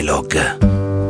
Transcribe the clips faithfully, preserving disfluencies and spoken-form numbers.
Dialogue.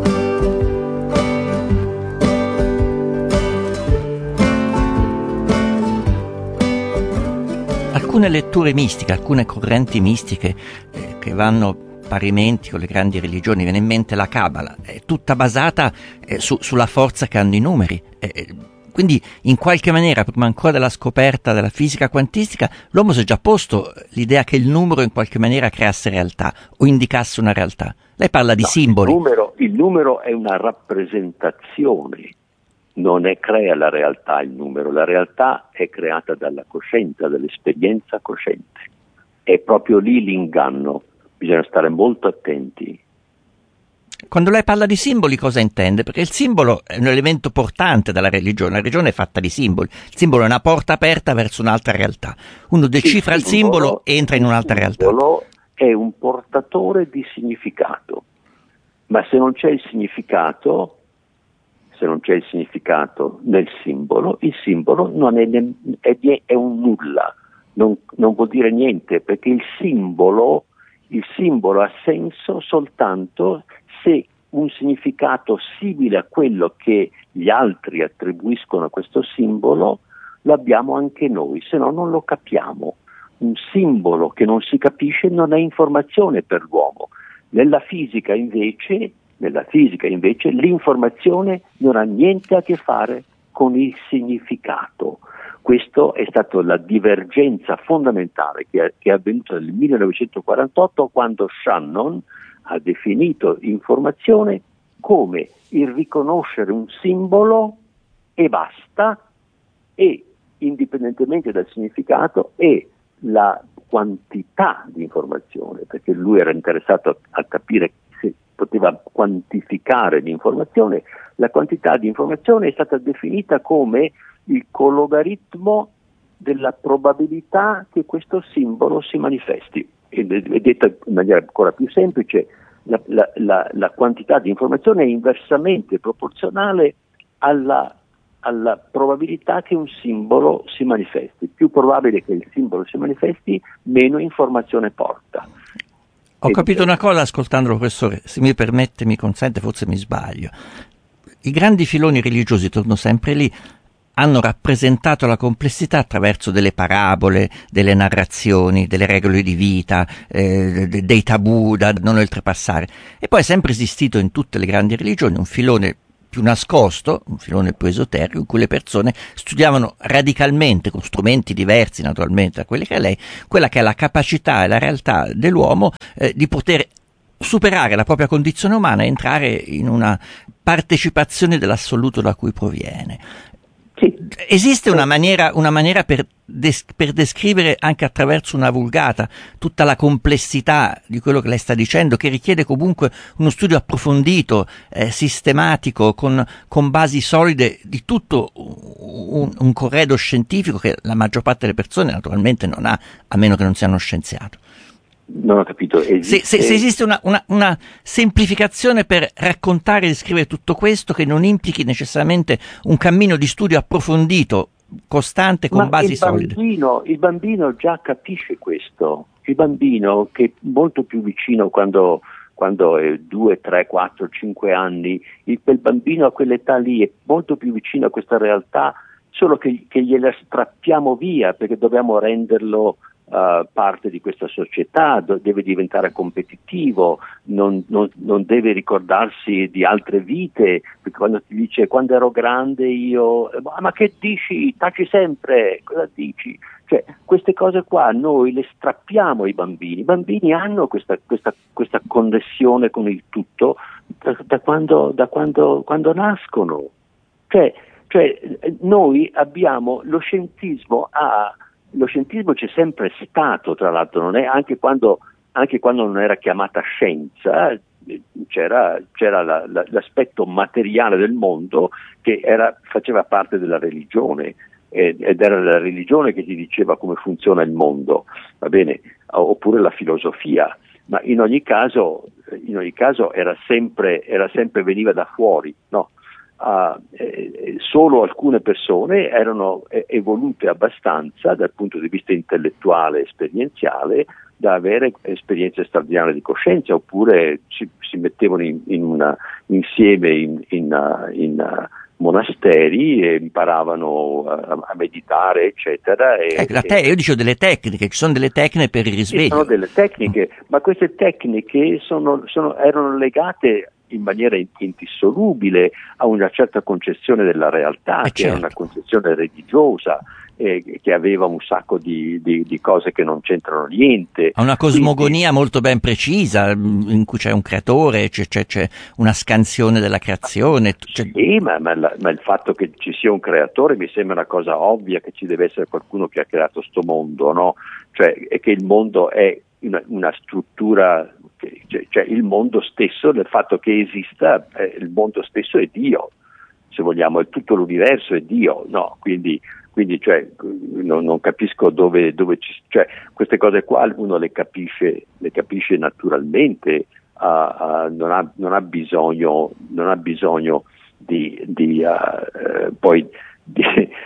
Alcune letture mistiche, alcune correnti mistiche eh, che vanno parimenti con le grandi religioni, viene in mente la Cabala, è tutta basata eh, su, sulla forza che hanno i numeri. Eh, quindi in qualche maniera, prima ancora della scoperta della fisica quantistica, l'uomo si è già posto l'idea che il numero in qualche maniera creasse realtà o indicasse una realtà. Lei parla di no, simboli. Il numero, il numero è una rappresentazione. Non è crea la realtà il numero, la realtà è creata dalla coscienza, dall'esperienza cosciente. È proprio lì l'inganno, bisogna stare molto attenti. Quando lei parla di simboli cosa intende? Perché il simbolo è un elemento portante della religione, la religione è fatta di simboli, il simbolo è una porta aperta verso un'altra realtà, uno decifra il simbolo, il simbolo e entra in un'altra realtà. Il simbolo è un portatore di significato, ma se non c'è il significato... se non c'è il significato nel simbolo, il simbolo non è, è, è un nulla, non, non vuol dire niente, perché il simbolo, il simbolo ha senso soltanto se un significato simile a quello che gli altri attribuiscono a questo simbolo lo abbiamo anche noi, se no non lo capiamo. Un simbolo che non si capisce non è informazione per l'uomo. Nella fisica invece Nella fisica invece l'informazione non ha niente a che fare con il significato. Questa è stata la divergenza fondamentale che è, che è avvenuta nel millenovecentoquarantotto, quando Shannon ha definito informazione come il riconoscere un simbolo e basta, e indipendentemente dal significato e la quantità di informazione, perché lui era interessato a, a capire se poteva quantificare l'informazione. La quantità di informazione è stata definita come il cologaritmo della probabilità che questo simbolo si manifesti. È detta in maniera ancora più semplice, la, la, la, la quantità di informazione è inversamente proporzionale alla, alla probabilità che un simbolo si manifesti. Più probabile che il simbolo si manifesti, meno informazione porta. Ho capito una cosa ascoltandolo, professore, se mi permette, mi consente, forse mi sbaglio. I grandi filoni religiosi, torno sempre lì, hanno rappresentato la complessità attraverso delle parabole, delle narrazioni, delle regole di vita, eh, dei tabù da non oltrepassare. E poi è sempre esistito in tutte le grandi religioni un filone più nascosto, un filone più esoterico, in cui le persone studiavano radicalmente, con strumenti diversi naturalmente da quelli che è lei, quella che è la capacità e la realtà dell'uomo eh, di poter superare la propria condizione umana e entrare in una partecipazione dell'assoluto da cui proviene. Sì. Esiste una maniera, una maniera per, des- per descrivere anche attraverso una vulgata tutta la complessità di quello che lei sta dicendo, che richiede comunque uno studio approfondito, eh, sistematico, con, con basi solide di tutto un, un corredo scientifico che la maggior parte delle persone naturalmente non ha, a meno che non sia uno scienziato. Non ho capito. Esiste... Se, se, se esiste una, una, una semplificazione per raccontare e descrivere tutto questo che non implichi necessariamente un cammino di studio approfondito, costante, con Ma basi il solide. Bambino, il bambino già capisce questo. Il bambino, che è molto più vicino quando, quando è due, tre, quattro, cinque anni, il, quel bambino a quell'età lì è molto più vicino a questa realtà, solo che, che gliela strappiamo via perché dobbiamo renderlo Uh, parte di questa società, do- deve diventare competitivo, non, non, non deve ricordarsi di altre vite, perché quando ti dice quando ero grande io, ma, ma che dici? Taci sempre, cosa dici? Cioè, queste cose qua noi le strappiamo ai bambini. I bambini hanno questa, questa, questa connessione con il tutto da, da, quando, da quando, quando nascono. Cioè, cioè, noi abbiamo, lo scientismo ha Lo scientismo c'è sempre stato, tra l'altro, non è anche quando, anche quando non era chiamata scienza, c'era, c'era la, la, l'aspetto materiale del mondo che era, faceva parte della religione, ed era la religione che ti diceva come funziona il mondo, va bene, oppure la filosofia, ma in ogni caso, in ogni caso era sempre, era sempre veniva da fuori, no? Uh, eh, solo alcune persone erano eh, evolute abbastanza dal punto di vista intellettuale e esperienziale da avere esperienze straordinarie di coscienza, oppure si, si mettevano in, in una, insieme in, in, uh, in uh, monasteri e imparavano a, a meditare, eccetera. E, ecco, la te- io dicevo delle tecniche, ci sono delle tecniche per il risveglio. Ci sono delle tecniche, mm. ma queste tecniche sono, sono, erano legate in maniera indissolubile a una certa concezione della realtà, eh che certo. era una concezione religiosa, eh, che aveva un sacco di, di, di cose che non c'entrano niente. Ha una cosmogonia Quindi, molto ben precisa, in cui c'è un creatore, c'è, c'è, c'è una scansione della creazione. C'è... Sì, ma, ma, la, ma il fatto che ci sia un creatore mi sembra una cosa ovvia, che ci deve essere qualcuno che ha creato sto mondo, no? Cioè, è che il mondo è una, una struttura, che, cioè, cioè il mondo stesso, del fatto che esista, eh, il mondo stesso è Dio, se vogliamo, è tutto l'universo è Dio, no? Quindi, quindi cioè, non, non capisco dove, dove ci, cioè, queste cose qua uno le capisce, le capisce naturalmente, uh, uh, non, ha, non ha bisogno, non ha bisogno di, di uh, uh, poi Di,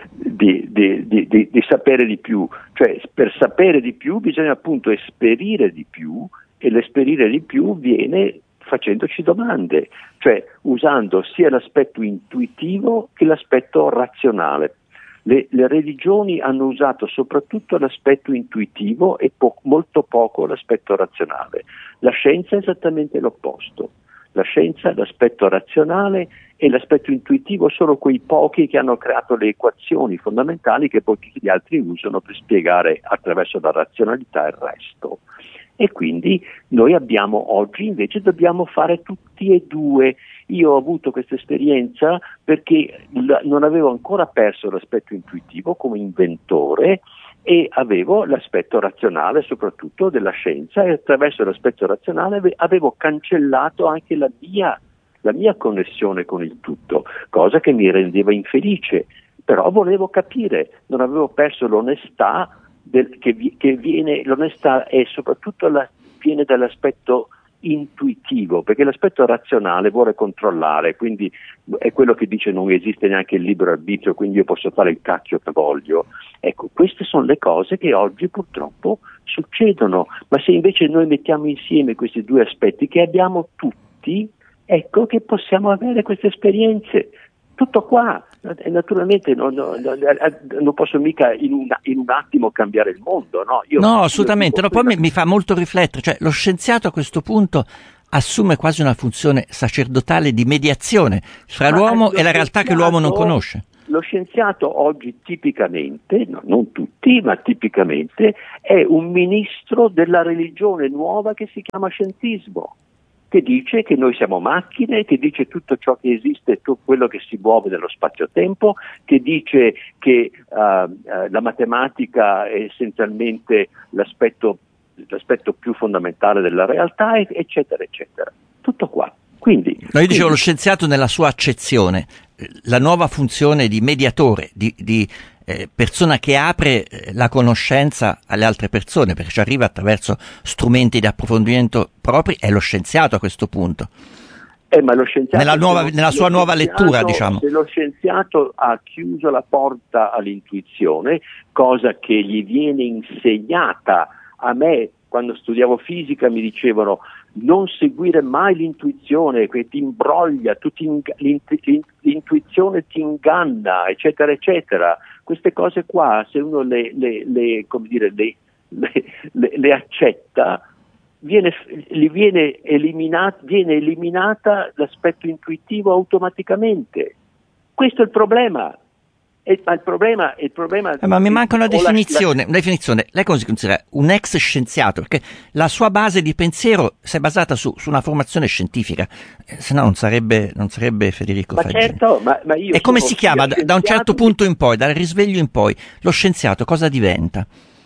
di, di, di, di, di sapere di più, cioè per sapere di più bisogna appunto esperire di più, e l'esperire di più viene facendoci domande, cioè usando sia l'aspetto intuitivo che l'aspetto razionale. Le, le religioni hanno usato soprattutto l'aspetto intuitivo e po- molto poco l'aspetto razionale. La scienza è esattamente l'opposto. La scienza, l'aspetto razionale e l'aspetto intuitivo sono quei pochi che hanno creato le equazioni fondamentali che poi tutti gli altri usano per spiegare attraverso la razionalità il resto. E quindi noi abbiamo oggi invece dobbiamo fare tutti e due. Io ho avuto questa esperienza perché la, non avevo ancora perso l'aspetto intuitivo come inventore, e avevo l'aspetto razionale soprattutto della scienza, e attraverso l'aspetto razionale avevo cancellato anche la mia, la mia connessione con il tutto, cosa che mi rendeva infelice, però volevo capire, non avevo perso l'onestà del, che, che viene, l'onestà è soprattutto la, viene dall'aspetto intuitivo, perché l'aspetto razionale vuole controllare, quindi è quello che dice non esiste neanche il libero arbitrio, quindi io posso fare il cacchio che voglio. Ecco, queste sono le cose che oggi purtroppo succedono, ma se invece noi mettiamo insieme questi due aspetti che abbiamo tutti, ecco che possiamo avere queste esperienze. Tutto qua, e naturalmente non, non, non posso mica in un, in un attimo cambiare il mondo, no? Io, no, assolutamente, io no, poi mi, mi fa molto riflettere, cioè lo scienziato a questo punto assume quasi una funzione sacerdotale di mediazione fra Ma l'uomo e la realtà che l'uomo non conosce. Lo scienziato oggi tipicamente, no, non tutti, ma tipicamente, è un ministro della religione nuova che si chiama scientismo, che dice che noi siamo macchine, che dice tutto ciò che esiste, tutto quello che si muove nello spazio-tempo, che dice che uh, uh, la matematica è essenzialmente l'aspetto, l'aspetto più fondamentale della realtà, eccetera, eccetera. Tutto qua. Quindi, no, io dicevo quindi, lo scienziato nella sua accezione, la nuova funzione di mediatore, di, di eh, persona che apre la conoscenza alle altre persone, perché ci arriva attraverso strumenti di approfondimento propri, è lo scienziato a questo punto. Eh, ma lo scienziato, nella, nuova, lo, nella sua nuova lettura, diciamo. Se lo scienziato ha chiuso la porta all'intuizione, cosa che gli viene insegnata, a me quando studiavo fisica mi dicevano non seguire mai l'intuizione, che ti imbroglia, tu ti ing- l'intuizione ti inganna, eccetera, eccetera. Queste cose qua, se uno le, le, le, come dire, le, le, le, le accetta, viene, gli viene, eliminat, viene eliminata l'aspetto intuitivo automaticamente. Questo è il problema. E, ma il problema, il problema eh, ma mi manca una definizione, la, la... una definizione. Lei cosa si considera un ex scienziato? Perché la sua base di pensiero si è basata su, su una formazione scientifica, eh, se no non sarebbe, non sarebbe Federico ma Faggini. Certo, ma, ma io e come si chiama? Da, da un certo punto in poi, dal risveglio in poi, lo scienziato cosa diventa?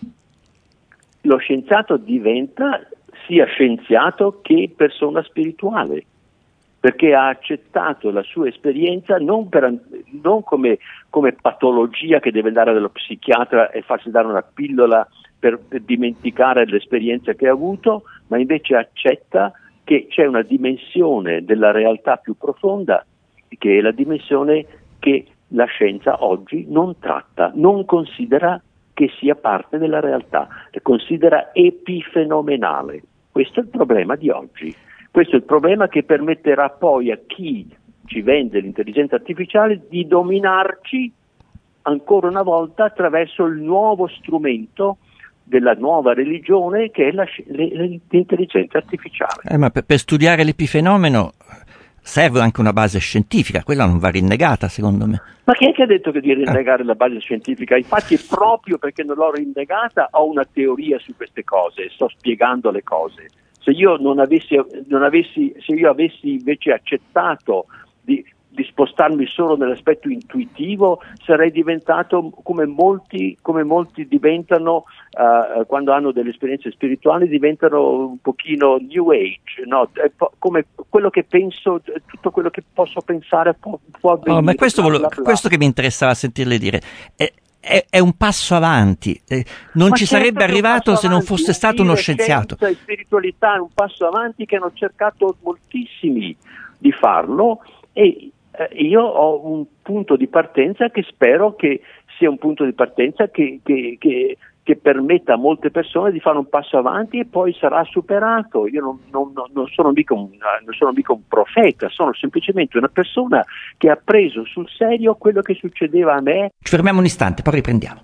Lo scienziato diventa sia scienziato che persona spirituale, perché ha accettato la sua esperienza non, per, non come, come patologia che deve andare dallo psichiatra e farsi dare una pillola per, per dimenticare l'esperienza che ha avuto, ma invece accetta che c'è una dimensione della realtà più profonda, che è la dimensione che la scienza oggi non tratta, non considera che sia parte della realtà, le considera epifenomenale. Questo è il problema di oggi, questo è il problema che permetterà poi a chi ci vende l'intelligenza artificiale di dominarci ancora una volta attraverso il nuovo strumento della nuova religione che è la, l'intelligenza artificiale. Eh, ma per, per studiare l'epifenomeno serve anche una base scientifica, quella non va rinnegata secondo me. Ma chi è che ha detto che di rinnegare eh. la base scientifica? Infatti proprio perché non l'ho rinnegata ho una teoria su queste cose, sto spiegando le cose. Se io non avessi, non avessi se io avessi invece accettato di, di spostarmi solo nell'aspetto intuitivo, sarei diventato come molti, come molti diventano uh, quando hanno delle esperienze spirituali, diventano un pochino new age, no? Come quello che penso, tutto quello che posso pensare può, può avvenire. Oh, ma questo, bla, volo, bla, bla. questo che mi interessava sentirle dire è, è, è un passo avanti, eh, non ma ci certo sarebbe arrivato se non fosse stato uno scienziato. Scienza e spiritualità è un passo avanti che hanno cercato moltissimi di farlo, e eh, io ho un punto di partenza che spero che sia un punto di partenza che, che, che, che permetta a molte persone di fare un passo avanti e poi sarà superato. Io non, non, non, sono mica un, non sono mica un profeta, sono semplicemente una persona che ha preso sul serio quello che succedeva a me. Ci fermiamo un istante, poi riprendiamo.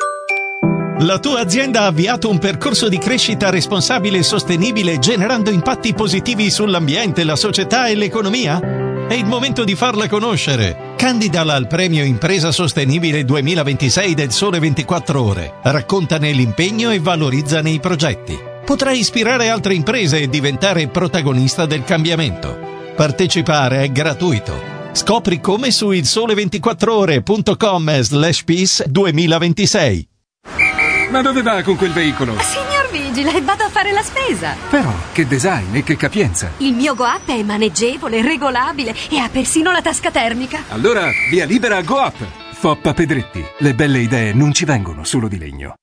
La tua azienda ha avviato un percorso di crescita responsabile e sostenibile generando impatti positivi sull'ambiente, la società e l'economia? È il momento di farla conoscere. Candidala al premio Impresa Sostenibile duemilaventisei del Sole ventiquattro Ore. Raccontane l'impegno e valorizzane i progetti. Potrai ispirare altre imprese e diventare protagonista del cambiamento. Partecipare è gratuito. Scopri come su il sole ventiquattro ore punto com slash peace duemilaventisei. Ma dove va con quel veicolo? Signor Vigile, vado a fare la spesa. Però, che design e che capienza. Il mio GoUp è maneggevole, regolabile e ha persino la tasca termica. Allora, via libera a GoUp. Foppa Pedretti. Le belle idee non ci vengono solo di legno.